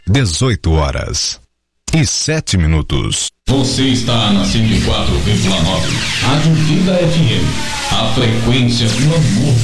18h07. Você está na 104,9. Rádio Vida FM. A frequência do amor.